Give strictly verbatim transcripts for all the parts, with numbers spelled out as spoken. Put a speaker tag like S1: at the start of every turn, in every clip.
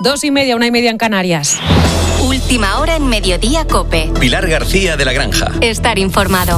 S1: Dos y media, una y media en Canarias.
S2: Última hora en Mediodía COPE.
S3: Pilar García de la Granja.
S2: Estar informado.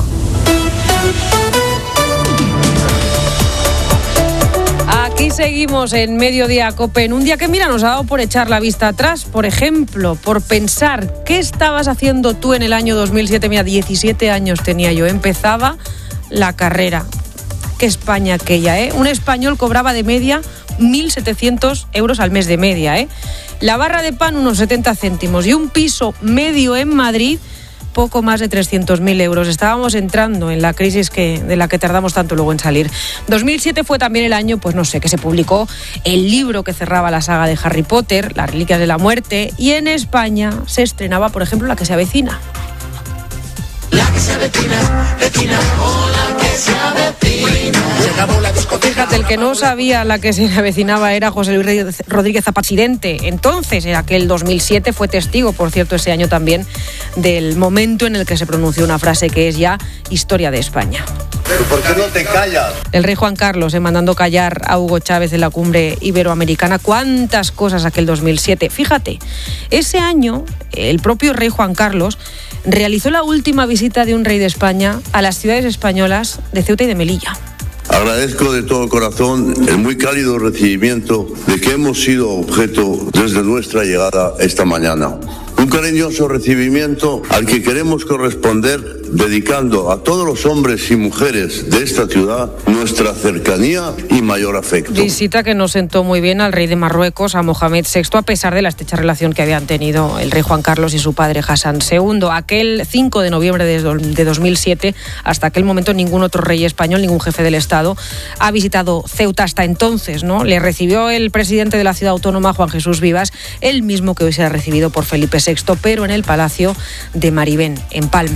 S1: Aquí seguimos en Mediodía COPE, en un día que, mira, nos ha dado por echar la vista atrás, por ejemplo, por pensar qué estabas haciendo tú en el año dos mil siete. Mira, diecisiete años tenía yo, empezaba la carrera. Qué España aquella, ¿eh? Un español cobraba de media mil setecientos euros al mes de media, ¿eh? La barra de pan unos setenta céntimos y un piso medio en Madrid poco más de trescientos mil euros. Estábamos entrando en la crisis que, de la que tardamos tanto luego en salir. dos mil siete fue también el año, pues no sé, que se publicó el libro que cerraba la saga de Harry Potter, Las Reliquias de la Muerte, y en España se estrenaba, por ejemplo, La que se avecina.
S4: La que se avecina, vecina, oh, la que se avecina. Se acabó la discoteca.
S1: Fíjate, el que no sabía la que se avecinaba era José Luis Rodríguez Zapachidente. Entonces, en aquel dos mil siete, fue testigo, por cierto, ese año también, del momento en el que se pronunció una frase que es ya historia de España.
S5: ¿Pero por qué no te callas?
S1: El rey Juan Carlos, eh, mandando callar a Hugo Chávez en la cumbre iberoamericana. Cuántas cosas aquel dos mil siete. Fíjate, ese año el propio rey Juan Carlos realizó la última visita de un rey de España a las ciudades españolas de Ceuta y de Melilla.
S5: Agradezco de todo corazón el muy cálido recibimiento de que hemos sido objeto desde nuestra llegada esta mañana. Un cariñoso recibimiento al que queremos corresponder dedicando a todos los hombres y mujeres de esta ciudad nuestra cercanía y mayor afecto.
S1: Visita que no sentó muy bien al rey de Marruecos, a Mohamed sexto, a pesar de la estrecha relación que habían tenido el rey Juan Carlos y su padre Hassan segundo. Aquel cinco de noviembre de dos mil siete, hasta aquel momento ningún otro rey español, ningún jefe del Estado ha visitado Ceuta hasta entonces, ¿no? Le recibió el presidente de la ciudad autónoma, Juan Jesús Vivas, el mismo que hoy será recibido por Felipe sexto, pero en el Palacio de Maribén, en Palma.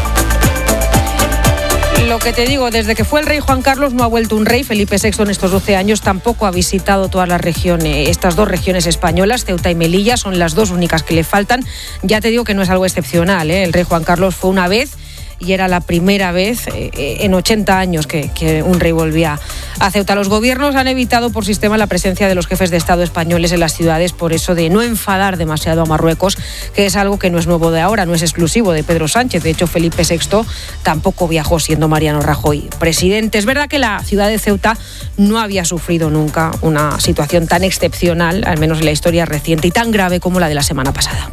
S1: Lo que te digo, desde que fue el rey Juan Carlos no ha vuelto un rey. Felipe sexto en estos doce años tampoco ha visitado todas las regiones, estas dos regiones españolas, Ceuta y Melilla, son las dos únicas que le faltan. Ya te digo que no es algo excepcional, ¿eh? El rey Juan Carlos fue una vez y era la primera vez eh, en ochenta años que, que un rey volvía a Ceuta. Los gobiernos han evitado por sistema la presencia de los jefes de Estado españoles en las ciudades, por eso de no enfadar demasiado a Marruecos, que es algo que no es nuevo de ahora, no es exclusivo de Pedro Sánchez. De hecho, Felipe sexto tampoco viajó siendo Mariano Rajoy presidente. Es verdad que la ciudad de Ceuta no había sufrido nunca una situación tan excepcional, al menos en la historia reciente, y tan grave como la de la semana pasada.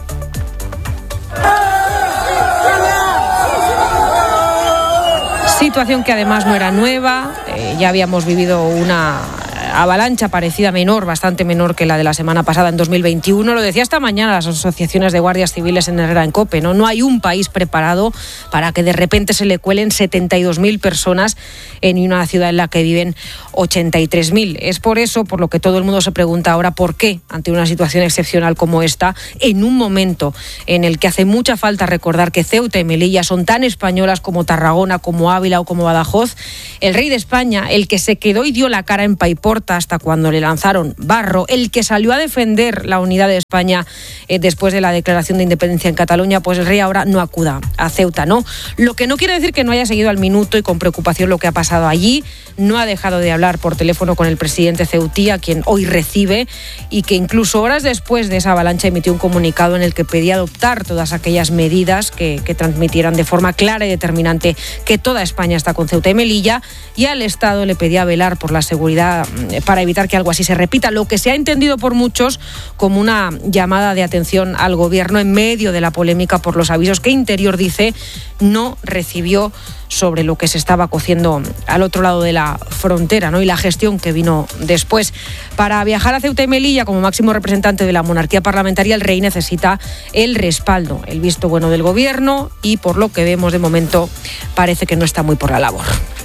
S1: Situación que además no era nueva, eh, ya habíamos vivido una avalancha parecida, menor, bastante menor que la de la semana pasada en dos mil veintiuno. Lo decía esta mañana las asociaciones de guardias civiles en Herrera en COPE, ¿no? No hay un país preparado para que de repente se le cuelen setenta y dos mil personas en una ciudad en la que viven ochenta y tres mil. Es por eso por lo que todo el mundo se pregunta ahora por qué, ante una situación excepcional como esta, en un momento en el que hace mucha falta recordar que Ceuta y Melilla son tan españolas como Tarragona, como Ávila o como Badajoz, el rey de España, el que se quedó y dio la cara en Paiporta hasta cuando le lanzaron barro, el que salió a defender la unidad de España eh, después de la declaración de independencia en Cataluña, pues el rey ahora no acuda a Ceuta, ¿no? Lo que no quiere decir que no haya seguido al minuto y con preocupación lo que ha pasado allí. No ha dejado de hablar por teléfono con el presidente ceutí, a quien hoy recibe, y que incluso horas después de esa avalancha emitió un comunicado en el que pedía adoptar todas aquellas medidas que, que transmitieran de forma clara y determinante que toda España está con Ceuta y Melilla, y al Estado le pedía velar por la seguridad para evitar que algo así se repita, lo que se ha entendido por muchos como una llamada de atención al gobierno en medio de la polémica por los avisos que Interior dice no recibió sobre lo que se estaba cociendo al otro lado de la frontera, ¿no? Y la gestión que vino después. Para viajar a Ceuta y Melilla como máximo representante de la monarquía parlamentaria, el rey necesita el respaldo, el visto bueno del gobierno, y por lo que vemos de momento parece que no está muy por la labor.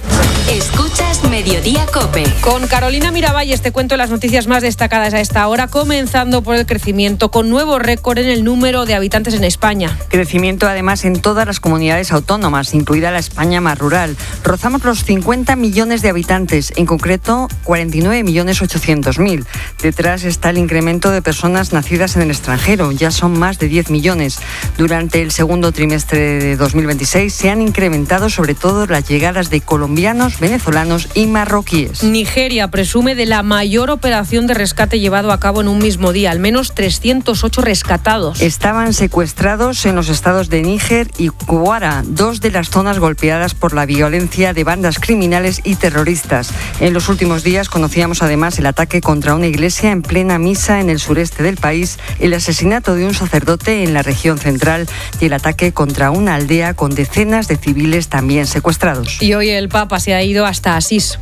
S2: Escuchas Mediodía COPE.
S1: Con Carolina Miravalles te cuento las noticias más destacadas a esta hora, comenzando por el crecimiento, con nuevo récord en el número de habitantes en España.
S6: Crecimiento además en todas las comunidades autónomas, incluida la España más rural. Rozamos los cincuenta millones de habitantes, en concreto cuarenta y nueve millones ochocientos mil. Detrás está el incremento de personas nacidas en el extranjero, ya son más de diez millones. Durante el segundo trimestre de dos mil veintiséis se han incrementado sobre todo las llegadas de colombianos, venezolanos y y marroquíes.
S1: Nigeria presume de la mayor operación de rescate llevado a cabo en un mismo día. Al menos trescientos ocho rescatados.
S6: Estaban secuestrados en los estados de Níger y Kwara, dos de las zonas golpeadas por la violencia de bandas criminales y terroristas. En los últimos días conocíamos además el ataque contra una iglesia en plena misa en el sureste del país, el asesinato de un sacerdote en la región central y el ataque contra una aldea con decenas de civiles también secuestrados.
S1: Y hoy el Papa se ha ido hasta Asís.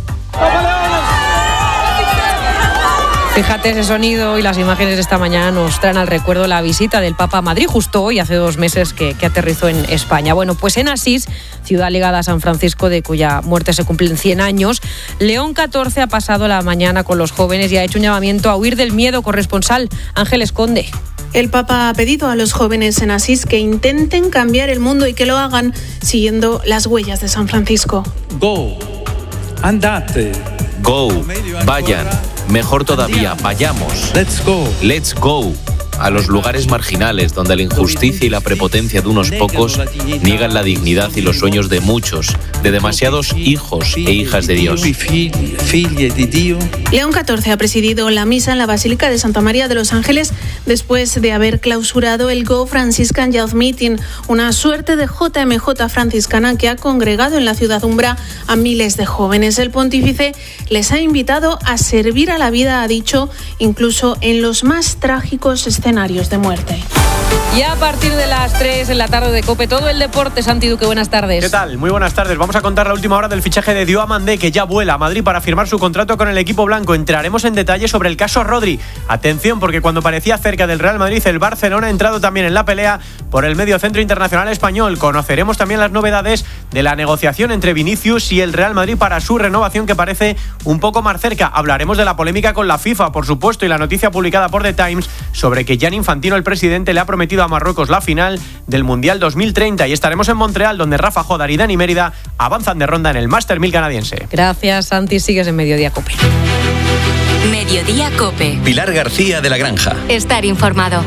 S1: Fíjate ese sonido y las imágenes de esta mañana nos traen al recuerdo la visita del Papa a Madrid justo hoy, hace dos meses que, que aterrizó en España. Bueno, pues en Asís, ciudad ligada a San Francisco, de cuya muerte se cumplen cien años, León catorce ha pasado la mañana con los jóvenes y ha hecho un llamamiento a huir del miedo. Corresponsal Ángeles Conde.
S3: El Papa ha pedido a los jóvenes en Asís que intenten cambiar el mundo y que lo hagan siguiendo las huellas de San Francisco.
S7: Go, andate.
S8: Go, vayan. Mejor todavía, vayamos.
S7: Let's go.
S8: Let's go. A los lugares marginales donde la injusticia y la prepotencia de unos pocos niegan la dignidad y los sueños de muchos, de demasiados hijos e hijas de Dios.
S3: León catorce ha presidido la misa en la Basílica de Santa María de los Ángeles después de haber clausurado el Go Franciscan Youth Meeting, una suerte de J M J franciscana que ha congregado en la ciudad umbra a miles de jóvenes. El pontífice les ha invitado a servir a la vida, ha dicho, incluso en los más trágicos escenarios de muerte.
S1: Y a partir de las tres en la tarde de COPE, todo el deporte. Santi Duque, buenas tardes.
S9: ¿Qué tal? Muy buenas tardes. Vamos a contar la última hora del fichaje de Diomandé, que ya vuela a Madrid para firmar su contrato con el equipo blanco. Entraremos en detalle sobre el caso Rodri. Atención, porque cuando parecía cerca del Real Madrid, el Barcelona ha entrado también en la pelea por el mediocentro internacional español. Conoceremos también las novedades de la negociación entre Vinicius y el Real Madrid para su renovación, que parece un poco más cerca. Hablaremos de la polémica con la FIFA, por supuesto, y la noticia publicada por The Times sobre que Gianni Infantino, el presidente, le ha prometido a Marruecos la final del Mundial dos mil treinta. Y estaremos en Montreal, donde Rafa Jodar y Dani Mérida avanzan de ronda en el Master mil canadiense.
S1: Gracias, Santi. Sigues en Mediodía COPE.
S2: Mediodía COPE.
S10: Pilar García de la Granja.
S2: Estar informado.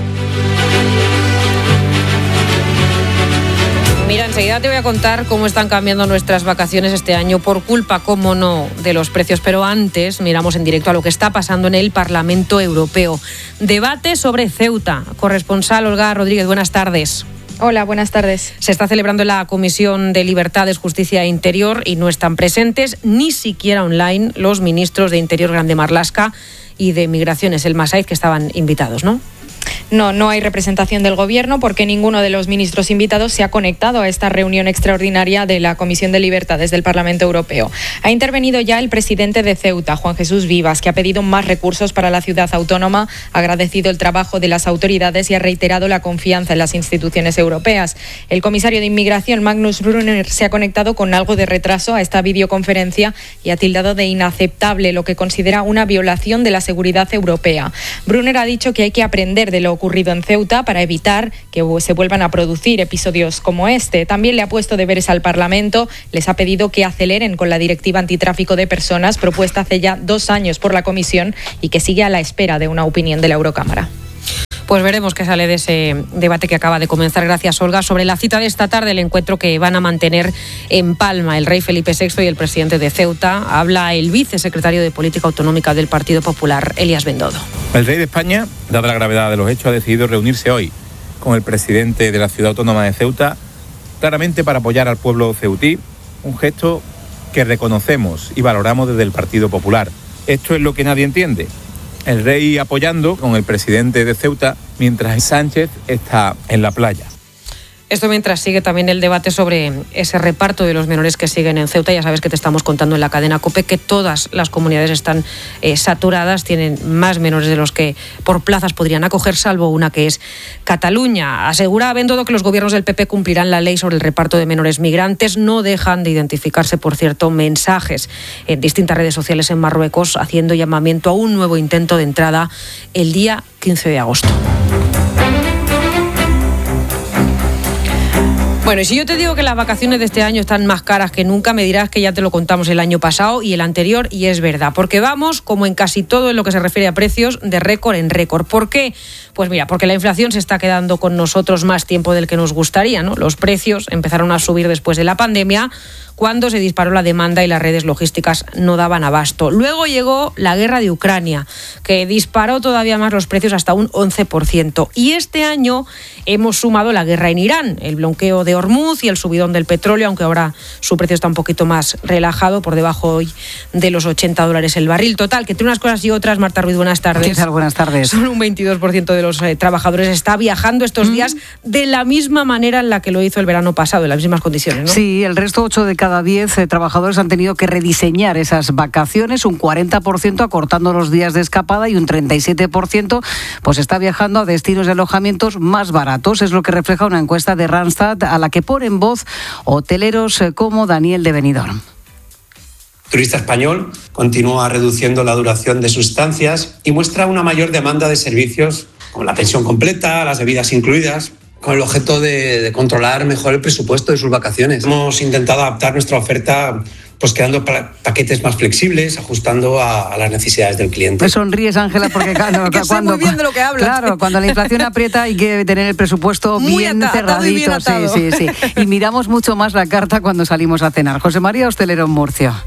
S1: Mira, enseguida te voy a contar cómo están cambiando nuestras vacaciones este año por culpa, cómo no, de los precios. Pero antes miramos en directo a lo que está pasando en el Parlamento Europeo. Debate sobre Ceuta. Corresponsal Olga Rodríguez, buenas tardes.
S11: Hola, buenas tardes.
S1: Se está celebrando en la Comisión de Libertades, Justicia e Interior y no están presentes ni siquiera online los ministros de Interior Grande Marlaska y de Migraciones, el Masaiz, que estaban invitados, ¿no?
S11: No, no hay representación del Gobierno porque ninguno de los ministros invitados se ha conectado a esta reunión extraordinaria de la Comisión de Libertades del Parlamento Europeo. Ha intervenido ya el presidente de Ceuta, Juan Jesús Vivas, que ha pedido más recursos para la ciudad autónoma, ha agradecido el trabajo de las autoridades y ha reiterado la confianza en las instituciones europeas. El comisario de Inmigración, Magnus Brunner, se ha conectado con algo de retraso a esta videoconferencia y ha tildado de inaceptable lo que considera una violación de la seguridad europea. Brunner ha dicho que hay que aprender de lo ocurrido en Ceuta para evitar que se vuelvan a producir episodios como este. También le ha puesto deberes al Parlamento, les ha pedido que aceleren con la directiva antitráfico de personas propuesta hace ya dos años por la Comisión y que sigue a la espera de una opinión de la Eurocámara.
S1: Pues veremos qué sale de ese debate que acaba de comenzar. Gracias, Olga. Sobre la cita de esta tarde, el encuentro que van a mantener en Palma el rey Felipe sexto y el presidente de Ceuta, habla el vicesecretario de Política Autonómica del Partido Popular, Elías Bendodo.
S12: El rey de España, dada la gravedad de los hechos, ha decidido reunirse hoy con el presidente de la ciudad autónoma de Ceuta, claramente para apoyar al pueblo ceutí, un gesto que reconocemos y valoramos desde el Partido Popular. Esto es lo que nadie entiende. El rey apoyando con el presidente de Ceuta mientras Sánchez está en la playa.
S1: Esto mientras sigue también el debate sobre ese reparto de los menores que siguen en Ceuta. Ya sabes que te estamos contando en la cadena COPE que todas las comunidades están eh, saturadas, tienen más menores de los que por plazas podrían acoger, salvo una que es Cataluña. Asegura Bendodo que los gobiernos del P P cumplirán la ley sobre el reparto de menores migrantes. No dejan de identificarse, por cierto, mensajes en distintas redes sociales en Marruecos haciendo llamamiento a un nuevo intento de entrada el día quince de agosto. Bueno, Bueno, y si yo te digo que las vacaciones de este año están más caras que nunca, me dirás que ya te lo contamos el año pasado y el anterior, y es verdad, porque vamos, como en casi todo en lo que se refiere a precios, de récord en récord. ¿Por qué? Pues mira, porque la inflación se está quedando con nosotros más tiempo del que nos gustaría, ¿no? Los precios empezaron a subir después de la pandemia, cuando se disparó la demanda y las redes logísticas no daban abasto. Luego llegó la guerra de Ucrania, que disparó todavía más los precios hasta un once por ciento. Y este año hemos sumado la guerra en Irán, el bloqueo de Hormuz y el subidón del petróleo, aunque ahora su precio está un poquito más relajado, por debajo hoy de los ochenta dólares el barril. Total, que entre unas cosas y otras, Marta Ruiz, buenas tardes.
S6: ¿Qué tal? Buenas tardes.
S1: Solo un veintidós por ciento de los eh, trabajadores está viajando estos mm. días de la misma manera en la que lo hizo el verano pasado, en las mismas condiciones, ¿no?
S6: Sí, el resto, ocho de cada diez eh, trabajadores han tenido que rediseñar esas vacaciones, un cuarenta por ciento acortando los días de escapada y un treinta y siete por ciento pues está viajando a destinos de alojamientos más baratos. Es lo que refleja una encuesta de Randstad a la que ponen voz hoteleros eh, como Daniel de Benidorm.
S10: El turista español continúa reduciendo la duración de sus estancias y muestra una mayor demanda de servicios como la pensión completa, las bebidas incluidas, con el objeto de, de controlar mejor el presupuesto de sus vacaciones. Hemos intentado adaptar nuestra oferta pues creando pa- paquetes más flexibles, ajustando a, a las necesidades del cliente.
S6: Me sonríes, Ángela, porque claro,
S1: que
S6: cuando,
S1: sé muy bien de lo que hablas.
S6: Claro, cuando la inflación aprieta hay que tener el presupuesto
S1: muy
S6: bien
S1: atado,
S6: cerradito.
S1: Bien
S6: sí, sí, sí. Y miramos mucho más la carta cuando salimos a cenar. José María, hostelero en Murcia.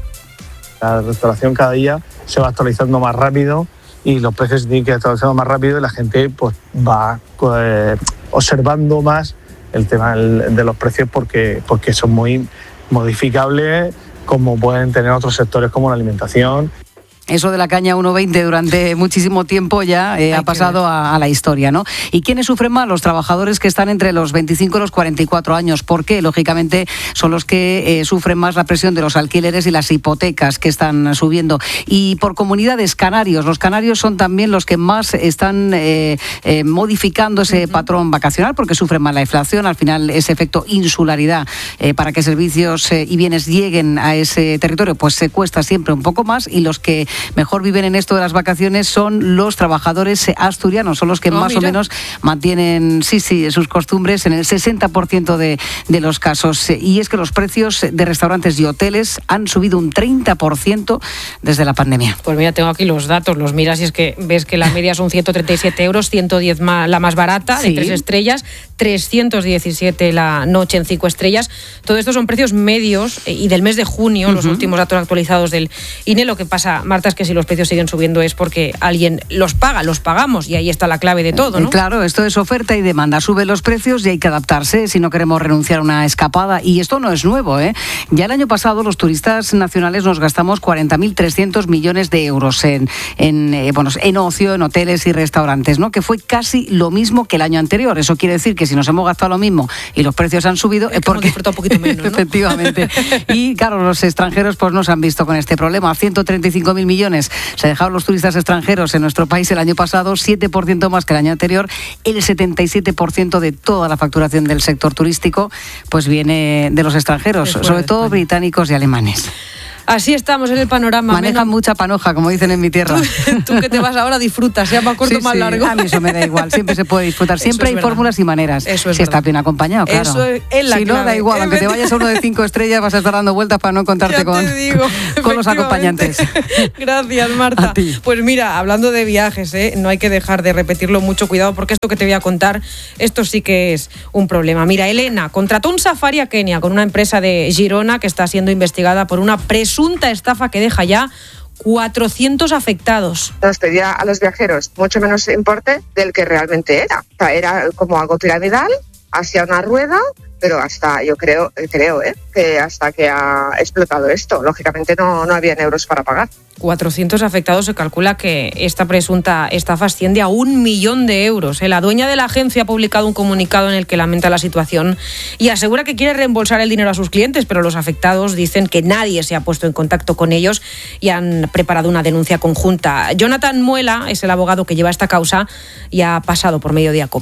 S13: La restauración cada día se va actualizando más rápido y los precios se tienen que actualizar más rápido y la gente pues va eh, observando más el tema del, de los precios porque, porque son muy modificables, como pueden tener otros sectores como la alimentación.
S6: Eso de la caña uno veinte durante muchísimo tiempo ya eh, ha pasado a, a la historia, ¿no? ¿Y quiénes sufren más? Los trabajadores que están entre los veinticinco y los cuarenta y cuatro años. ¿Por qué? Lógicamente son los que eh, sufren más la presión de los alquileres y las hipotecas que están subiendo. Y por comunidades, canarios. Los canarios son también los que más están eh, eh, modificando ese uh-huh. patrón vacacional porque sufren más la inflación. Al final, ese efecto insularidad eh, para que servicios eh, y bienes lleguen a ese territorio, pues se cuesta siempre un poco más. Y los que mejor viven en esto de las vacaciones son los trabajadores asturianos, son los que oh, más mira. o menos mantienen sí, sí, sus costumbres en el sesenta por ciento de, de los casos. Y es que los precios de restaurantes y hoteles han subido un treinta por ciento desde la pandemia.
S1: Pues mira, tengo aquí los datos, los miras y es que ves que la media son ciento treinta y siete euros, ciento diez más, la más barata, sí. de tres estrellas, trescientos diecisiete la noche en cinco estrellas. Todo esto son precios medios y del mes de junio, uh-huh. los últimos datos actualizados del I N E. Lo que pasa, Marta, es que si los precios siguen subiendo es porque alguien los paga, los pagamos y ahí está la clave de todo, ¿no?
S6: Claro, esto es oferta y demanda. Suben los precios y hay que adaptarse si no queremos renunciar a una escapada. Y esto no es nuevo, ¿eh? Ya el año pasado los turistas nacionales nos gastamos cuarenta mil trescientos millones de euros en, en, eh, bueno, en ocio, en hoteles y restaurantes, ¿no? Que fue casi lo mismo que el año anterior. Eso quiere decir que si nos hemos gastado lo mismo y los precios han subido es, es porque...
S1: hemos disfrutado un poquito menos, ¿no?
S6: Efectivamente. Y claro, los extranjeros pues nos han visto con este problema. ciento treinta y cinco mil millones se dejaron los turistas extranjeros en nuestro país el año pasado, siete por ciento más que el año anterior. El setenta y siete por ciento de toda la facturación del sector turístico pues viene de los extranjeros, sobre todo británicos y alemanes.
S1: Así estamos en el panorama.
S6: Manejan menos... mucha panoja, como dicen en mi tierra.
S1: Tú, tú que te vas ahora disfrutas, sea más corto o
S6: sí,
S1: más
S6: sí.
S1: largo.
S6: A mí eso me da igual, siempre se puede disfrutar. Siempre hay verdad. fórmulas y maneras.
S1: Eso es
S6: si
S1: verdad.
S6: está bien acompañado, claro.
S1: Eso es, es la
S6: si
S1: clave.
S6: no, da igual, aunque te vayas a uno de cinco estrellas vas a estar dando vueltas para no encontrarte con,
S1: digo,
S6: con los acompañantes.
S1: Gracias, Marta. Pues mira, hablando de viajes, ¿eh? no hay que dejar de repetirlo, mucho cuidado, porque esto que te voy a contar, esto sí que es un problema. Mira, Elena contrató un safari a Kenia con una empresa de Girona que está siendo investigada por una presunta estafa que que deja ya cuatrocientos afectados.
S14: Nos pedía a los viajeros mucho menos importe del que realmente era. O sea, era como algo piramidal, hacia una rueda, pero hasta, yo creo, creo ¿eh? que hasta que ha explotado esto, lógicamente no, no había euros para pagar.
S1: cuatrocientos afectados, se calcula que esta presunta estafa asciende a un millón de euros. La dueña de la agencia ha publicado un comunicado en el que lamenta la situación y asegura que quiere reembolsar el dinero a sus clientes, pero los afectados dicen que nadie se ha puesto en contacto con ellos y han preparado una denuncia conjunta. Jonathan Muela es el abogado que lleva esta causa y ha pasado por Mediodía COPE.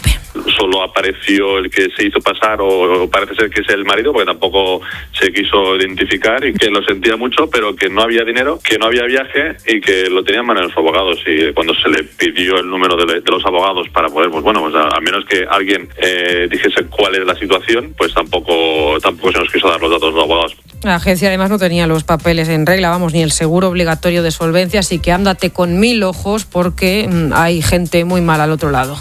S15: solo apareció el que se hizo pasar o, o parece ser que es el marido, porque tampoco se quiso identificar, y que lo sentía mucho, pero que no había dinero, que no había viaje y que lo tenían en manos de los abogados. Y cuando se le pidió el número de, de los abogados para poder, pues bueno, pues a, a menos que alguien eh, dijese cuál es la situación, pues tampoco, tampoco se nos quiso dar los datos de los abogados.
S1: La agencia además no tenía los papeles en regla, vamos, ni el seguro obligatorio de solvencia, así que ándate con mil ojos porque mmm, hay gente muy mala al otro lado.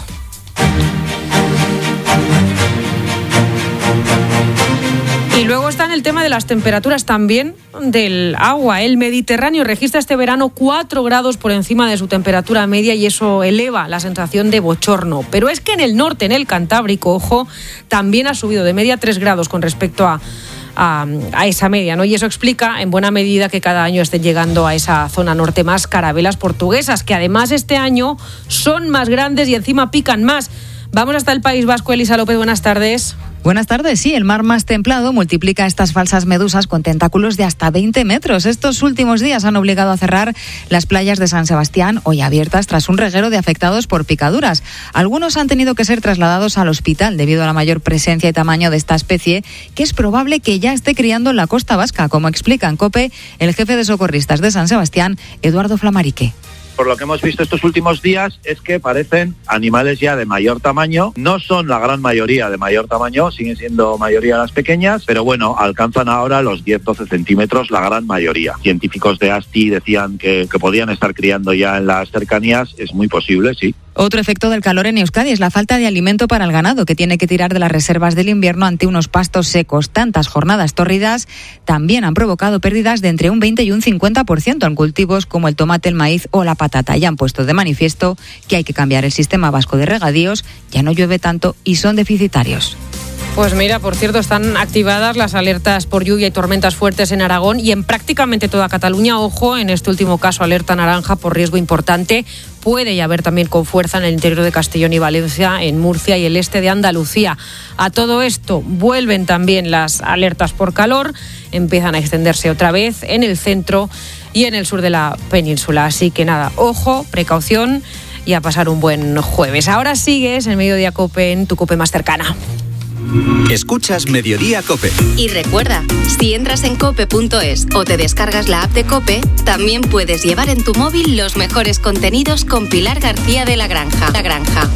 S1: Y luego está en el tema de las temperaturas también del agua. El Mediterráneo registra este verano cuatro grados por encima de su temperatura media y eso eleva la sensación de bochorno. Pero es que en el norte, en el Cantábrico, ojo, también ha subido de media tres grados con respecto a, a, a esa media, ¿no? Y eso explica en buena medida que cada año estén llegando a esa zona norte más carabelas portuguesas, que además este año son más grandes y encima pican más. Vamos hasta el País Vasco. Elisa López, buenas tardes.
S16: Buenas tardes. Sí, el mar más templado multiplica estas falsas medusas con tentáculos de hasta veinte metros. Estos últimos días han obligado a cerrar las playas de San Sebastián, hoy abiertas tras un reguero de afectados por picaduras. Algunos han tenido que ser trasladados al hospital debido a la mayor presencia y tamaño de esta especie, que es probable que ya esté criando en la costa vasca, como explica en COPE el jefe de socorristas de San Sebastián, Eduardo Flamarique.
S17: Por lo que hemos visto estos últimos días es que parecen animales ya de mayor tamaño. No son la gran mayoría de mayor tamaño, siguen siendo mayoría las pequeñas, pero bueno, alcanzan ahora los diez a doce centímetros la gran mayoría. Científicos de ASTI decían que, que podían estar criando ya en las cercanías. Es muy posible, sí.
S16: Otro efecto del calor en Euskadi es la falta de alimento para el ganado, que tiene que tirar de las reservas del invierno ante unos pastos secos. Tantas jornadas tórridas también han provocado pérdidas de entre un veinte y un cincuenta por ciento en cultivos como el tomate, el maíz o la patata. Y han puesto de manifiesto que hay que cambiar el sistema vasco de regadíos, ya no llueve tanto y son deficitarios.
S1: Pues mira, por cierto, están activadas las alertas por lluvia y tormentas fuertes en Aragón y en prácticamente toda Cataluña. Ojo, en este último caso, alerta naranja por riesgo importante. Puede haber también con fuerza en el interior de Castellón y Valencia, en Murcia y el este de Andalucía. A todo esto vuelven también las alertas por calor. Empiezan a extenderse otra vez en el centro y en el sur de la península. Así que nada, ojo, precaución y a pasar un buen jueves. Ahora sigues en Mediodía COPE, en tu COPE más cercana.
S18: Escuchas Mediodía COPE.
S2: Y recuerda, si entras en cope punto es o te descargas la app de COPE, también puedes llevar en tu móvil los mejores contenidos con Pilar García de La Granja. La Granja.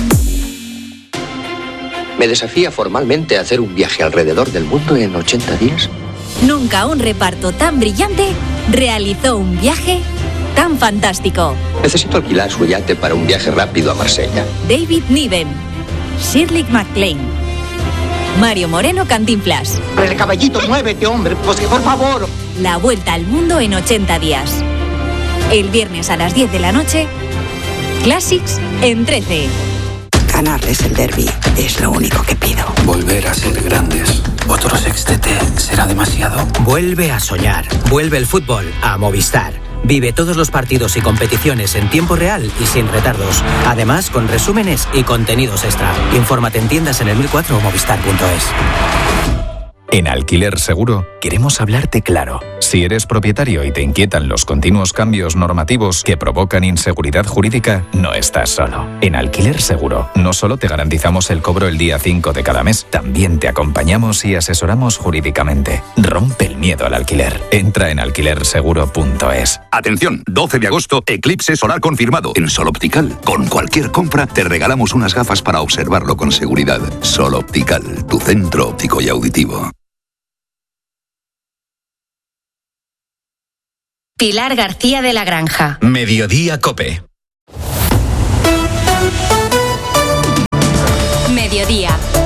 S19: ¿Me desafía formalmente a hacer un viaje alrededor del mundo en ochenta días?
S20: Nunca un reparto tan brillante realizó un viaje tan fantástico.
S19: Necesito alquilar su yate para un viaje rápido a Marsella.
S20: David Niven, Shirley MacLaine, Mario Moreno Cantinflas.
S21: El caballito, muévete, hombre, pues que por favor.
S20: La vuelta al mundo en ochenta días. El viernes a las diez de la noche, Classics en trece.
S22: Ganarles el derbi es lo único que pido.
S23: Volver a ser grandes. Otro sextete será demasiado.
S24: Vuelve a soñar. Vuelve el fútbol a Movistar. Vive todos los partidos y competiciones en tiempo real y sin retardos. Además, con resúmenes y contenidos extra. Infórmate en tiendas en el mil cuatro o movistar punto es.
S25: En Alquiler Seguro queremos hablarte claro. Si eres propietario y te inquietan los continuos cambios normativos que provocan inseguridad jurídica, no estás solo. En Alquiler Seguro no solo te garantizamos el cobro el día cinco de cada mes, también te acompañamos y asesoramos jurídicamente. Rompe el miedo al alquiler. Entra en alquiler seguro punto es.
S26: Atención, doce de agosto, eclipse solar confirmado. En Sol Optical, con cualquier compra, te regalamos unas gafas para observarlo con seguridad. Sol Optical, tu centro óptico y auditivo.
S2: Pilar García de La Granja.
S25: Mediodía COPE.
S2: Mediodía.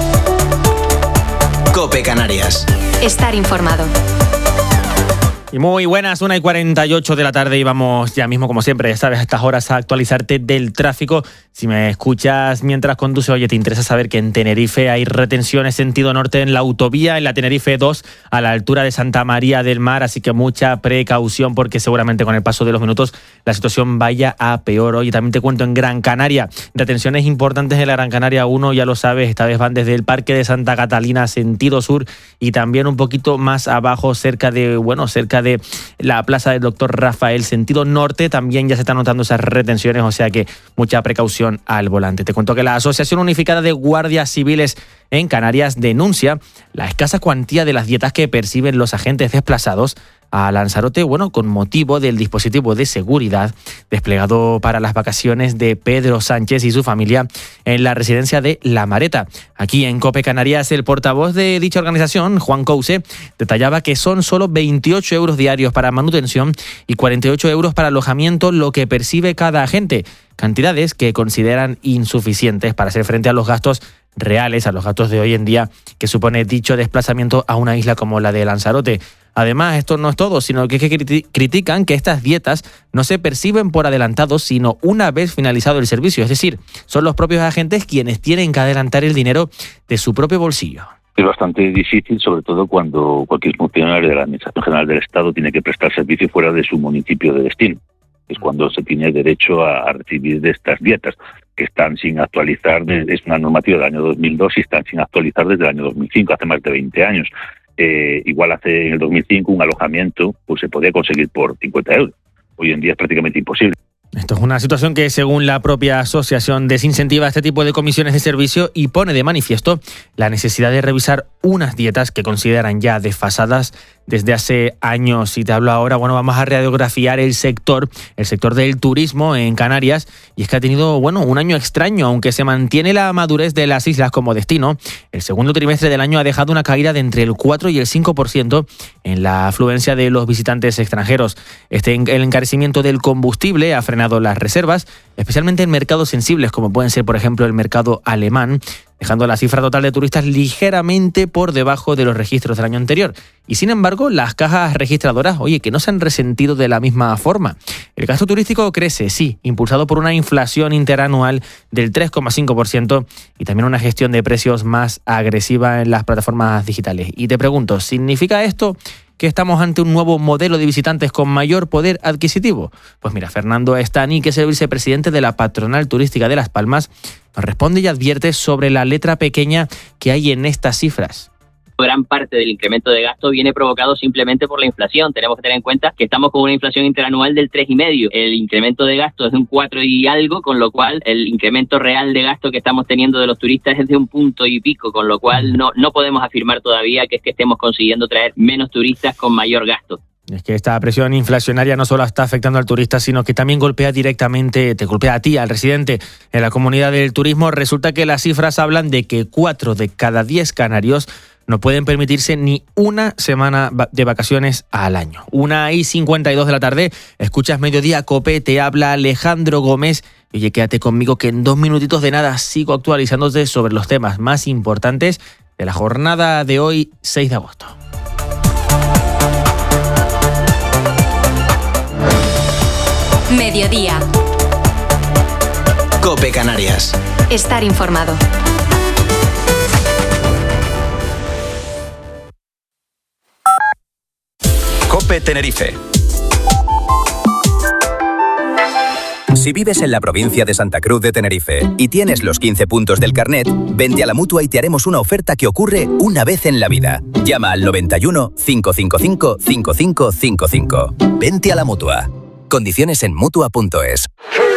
S25: COPE Canarias.
S2: Estar informado.
S9: Y muy buenas, una y cuarenta y ocho de la tarde y vamos ya mismo, como siempre, sabes, a estas horas a actualizarte del tráfico. Si me escuchas mientras conduces, oye, te interesa saber que en Tenerife hay retenciones sentido norte en la autovía, en la Tenerife dos, a la altura de Santa María del Mar, así que mucha precaución porque seguramente con el paso de los minutos la situación vaya a peor. Oye, también te cuento en Gran Canaria, retenciones importantes en la Gran Canaria uno, ya lo sabes, esta vez van desde el Parque de Santa Catalina, sentido sur, y también un poquito más abajo, cerca de, bueno, cerca de
S3: de la Plaza del Doctor Rafael, sentido norte, también ya se están notando esas retenciones, o sea que mucha precaución al volante. Te cuento que la Asociación Unificada de Guardias Civiles en Canarias denuncia la escasa cuantía de las dietas que perciben los agentes desplazados a Lanzarote, bueno, con motivo del dispositivo de seguridad desplegado para las vacaciones de Pedro Sánchez y su familia en la residencia de La Mareta. Aquí en COPE Canarias, el portavoz de dicha organización, Juan Couse, detallaba que son solo veintiocho euros diarios para manutención y cuarenta y ocho euros para alojamiento lo que percibe cada agente, cantidades que consideran insuficientes para hacer frente a los gastos reales, a los gastos de hoy en día que supone dicho desplazamiento a una isla como la de Lanzarote. Además, esto no es todo, sino que, que critican que estas dietas no se perciben por adelantado, sino una vez finalizado el servicio. Es decir, son los propios agentes quienes tienen que adelantar el dinero de su propio bolsillo.
S4: Es bastante difícil, sobre todo cuando cualquier funcionario de la Administración General del Estado tiene que prestar servicio fuera de su municipio de destino. Es cuando se tiene derecho a, a recibir de estas dietas, que están sin actualizar, es una normativa del año dos mil dos y están sin actualizar desde el año dos mil cinco, hace más de veinte años. Eh, igual hace en el dos mil cinco un alojamiento pues se podía conseguir por cincuenta euros. Hoy en día es prácticamente imposible.
S3: Esto es una situación que, según la propia asociación, desincentiva este tipo de comisiones de servicio y pone de manifiesto la necesidad de revisar unas dietas que consideran ya desfasadas desde hace años. Y te hablo ahora, bueno, vamos a radiografiar el sector, el sector del turismo en Canarias, y es que ha tenido, bueno, un año extraño, aunque se mantiene la madurez de las islas como destino. El segundo trimestre del año ha dejado una caída de entre el cuatro y el cinco por ciento en la afluencia de los visitantes extranjeros. Este, el encarecimiento del combustible ha frenado las reservas, especialmente en mercados sensibles, como pueden ser, por ejemplo, el mercado alemán, dejando la cifra total de turistas ligeramente por debajo de los registros del año anterior. Y sin embargo, las cajas registradoras, oye, que no se han resentido de la misma forma. El gasto turístico crece, sí, impulsado por una inflación interanual del tres coma cinco por ciento y también una gestión de precios más agresiva en las plataformas digitales. Y te pregunto, ¿significa esto que estamos ante un nuevo modelo de visitantes con mayor poder adquisitivo? Pues mira, Fernando Estani, que es el vicepresidente de la Patronal Turística de Las Palmas, nos responde y advierte sobre la letra pequeña que hay en estas cifras.
S5: Gran parte del incremento de gasto viene provocado simplemente por la inflación. Tenemos que tener en cuenta que estamos con una inflación interanual del tres coma cinco. El incremento de gasto es de un cuatro y algo, con lo cual el incremento real de gasto que estamos teniendo de los turistas es de un punto y pico, con lo cual no, no podemos afirmar todavía que es que estemos consiguiendo traer menos turistas con mayor gasto.
S3: Es que esta presión inflacionaria no solo está afectando al turista, sino que también golpea directamente, te golpea a ti, al residente en la comunidad del turismo. Resulta que las cifras hablan de que cuatro de cada diez canarios no pueden permitirse ni una semana de vacaciones al año. Una y cincuenta y dos de la tarde, escuchas Mediodía COPE, te habla Alejandro Gómez. Oye, quédate conmigo que en dos minutitos de nada sigo actualizándote sobre los temas más importantes de la jornada de hoy, seis de agosto.
S2: Mediodía.
S18: COPE Canarias.
S2: Estar informado.
S18: COPE Tenerife. Si vives en la provincia de Santa Cruz de Tenerife y tienes los quince puntos del carnet, vente a la Mutua y te haremos una oferta que ocurre una vez en la vida. Llama al noventa y uno, cinco cinco cinco, cinco cinco cinco cinco. Vente a la Mutua. Condiciones en Mutua punto es.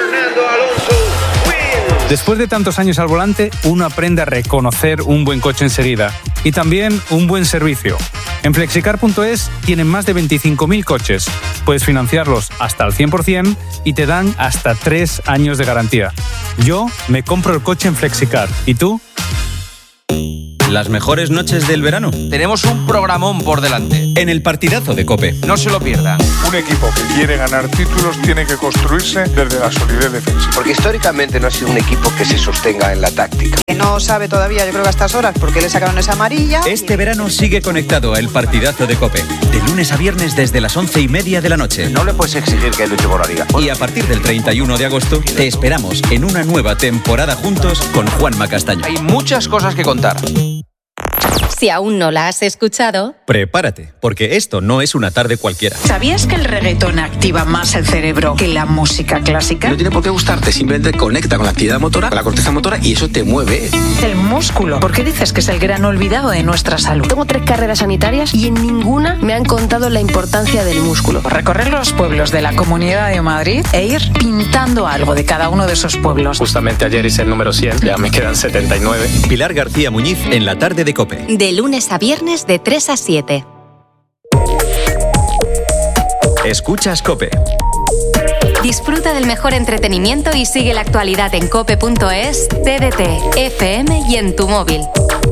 S7: Después de tantos años al volante, uno aprende a reconocer un buen coche enseguida y también un buen servicio. En Flexicar punto es tienen más de veinticinco mil coches. Puedes financiarlos hasta el cien por ciento y te dan hasta tres años de garantía. Yo me compro el coche en Flexicar. ¿Y tú?
S8: Las mejores noches del verano.
S11: Tenemos un programón por delante.
S8: En el partidazo de COPE.
S11: No se lo pierdan.
S27: Un equipo que quiere ganar títulos tiene que construirse desde la solidez defensiva.
S19: Porque históricamente no ha sido un equipo que se sostenga en la táctica.
S28: Que no sabe todavía, yo creo que a estas horas, porque le sacaron esa amarilla.
S8: Este verano sigue conectado a El Partidazo de COPE. De lunes a viernes desde las once y media de la noche.
S19: No le puedes exigir que luche por la liga.
S8: Y a partir del treinta y uno de agosto te esperamos en una nueva temporada juntos con Juanma Castaño.
S11: Hay muchas cosas que contar.
S2: Si aún no la has escuchado,
S8: prepárate, porque esto no es una tarde cualquiera.
S22: ¿Sabías que el reggaetón activa más el cerebro que la música clásica?
S23: No tiene por qué gustarte, simplemente conecta con la actividad motora, con la corteza motora y eso te mueve.
S22: El músculo. ¿Por qué dices que es el gran olvidado de nuestra salud?
S6: Tengo tres carreras sanitarias y en ninguna me han contado la importancia del músculo.
S22: Recorrer los pueblos de la Comunidad de Madrid e ir pintando algo de cada uno de esos pueblos.
S10: Justamente ayer hice el número cien, ya me quedan setenta y nueve.
S8: Pilar García Muñiz en la tarde de COPE.
S2: De lunes a viernes de tres a siete.
S8: Escuchas COPE.
S2: Disfruta del mejor entretenimiento y sigue la actualidad en cope punto es, T D T, F M y en tu móvil.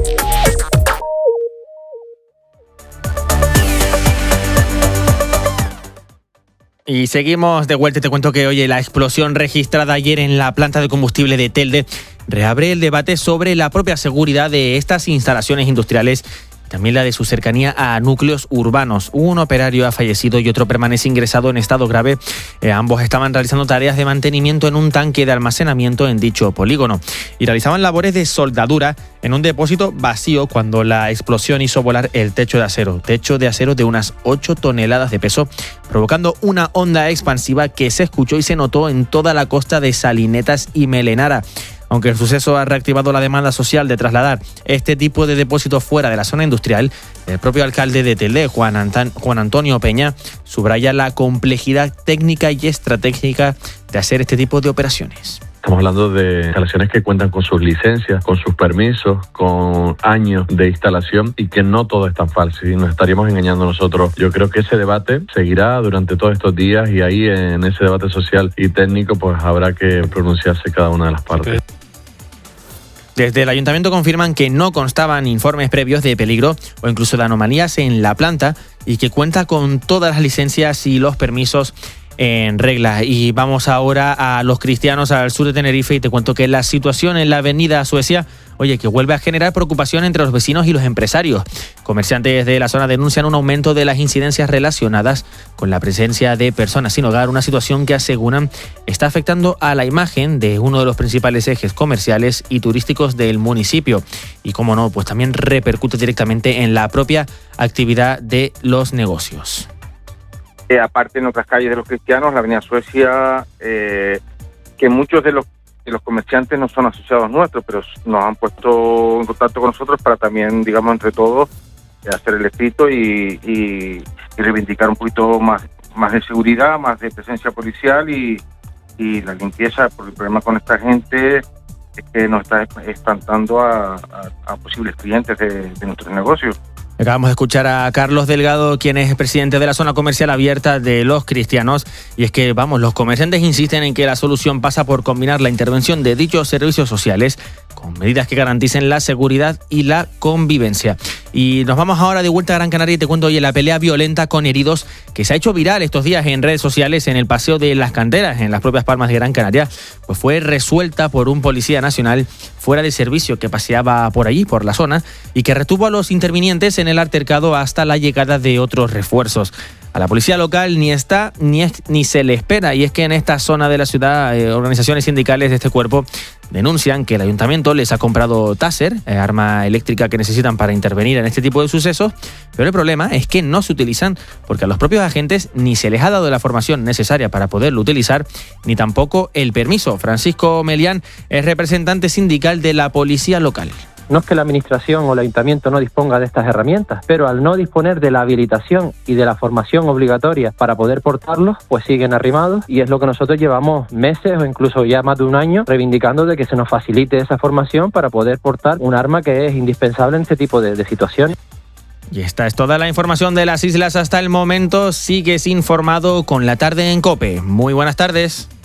S3: Y seguimos de vuelta. Te cuento que, oye, la explosión registrada ayer en la planta de combustible de Telde reabre el debate sobre la propia seguridad de estas instalaciones industriales, también la de su cercanía a núcleos urbanos. Un operario ha fallecido y otro permanece ingresado en estado grave. Eh, ambos estaban realizando tareas de mantenimiento en un tanque de almacenamiento en dicho polígono y realizaban labores de soldadura en un depósito vacío cuando la explosión hizo volar el techo de acero, techo de acero de unas ocho toneladas de peso, provocando una onda expansiva que se escuchó y se notó en toda la costa de Salinetas y Melenara. Aunque el suceso ha reactivado la demanda social de trasladar este tipo de depósitos fuera de la zona industrial, el propio alcalde de Telde, Juan, Antan- Juan Antonio Peña, subraya la complejidad técnica y estratégica de hacer este tipo de operaciones.
S12: Estamos hablando de instalaciones que cuentan con sus licencias, con sus permisos, con años de instalación y que no todo es tan fácil y nos estaríamos engañando nosotros. Yo creo que ese debate seguirá durante todos estos días y ahí en ese debate social y técnico pues habrá que pronunciarse cada una de las partes.
S3: Desde el ayuntamiento confirman que no constaban informes previos de peligro o incluso de anomalías en la planta y que cuenta con todas las licencias y los permisos en regla. Y vamos ahora a Los Cristianos, al sur de Tenerife, y te cuento que la situación en la avenida Suecia, oye, que vuelve a generar preocupación entre los vecinos y los empresarios. Comerciantes de la zona denuncian un aumento de las incidencias relacionadas con la presencia de personas sin hogar, una situación que aseguran está afectando a la imagen de uno de los principales ejes comerciales y turísticos del municipio. Y como no, pues también repercute directamente en la propia actividad de los negocios.
S13: Eh, aparte, en otras calles de Los Cristianos, la avenida Suecia, eh, que muchos de los, de los comerciantes no son asociados nuestros, pero nos han puesto en contacto con nosotros para también, digamos, entre todos, eh, hacer el escrito y, y, y reivindicar un poquito más, más de seguridad, más de presencia policial y, y la limpieza, porque el problema con esta gente es que nos está espantando a, a, a posibles clientes de, de nuestros negocios.
S3: Acabamos de escuchar a Carlos Delgado, quien es presidente de la zona comercial abierta de Los Cristianos, y es que, vamos, los comerciantes insisten en que la solución pasa por combinar la intervención de dichos servicios sociales con medidas que garanticen la seguridad y la convivencia. Y nos vamos ahora de vuelta a Gran Canaria y te cuento, oye, la pelea violenta con heridos que se ha hecho viral estos días en redes sociales en el Paseo de las Canteras, en las propias Palmas de Gran Canaria, pues fue resuelta por un policía nacional fuera de servicio que paseaba por allí, por la zona, y que retuvo a los intervinientes en el altercado hasta la llegada de otros refuerzos. A la policía local ni está ni, es, ni se le espera, y es que en esta zona de la ciudad eh, organizaciones sindicales de este cuerpo denuncian que el ayuntamiento les ha comprado Taser, eh, arma eléctrica que necesitan para intervenir en este tipo de sucesos, pero el problema es que no se utilizan porque a los propios agentes ni se les ha dado la formación necesaria para poderlo utilizar, ni tampoco el permiso. Francisco Melián es representante sindical de la policía local.
S14: No es que la administración o el ayuntamiento no disponga de estas herramientas, pero al no disponer de la habilitación y de la formación obligatoria para poder portarlos, pues siguen arrimados, y es lo que nosotros llevamos meses o incluso ya más de un año reivindicando, de que se nos facilite esa formación para poder portar un arma que es indispensable en este tipo de, de situaciones.
S3: Y esta es toda la información de las islas hasta el momento. Sigues informado con La Tarde en COPE. Muy buenas tardes.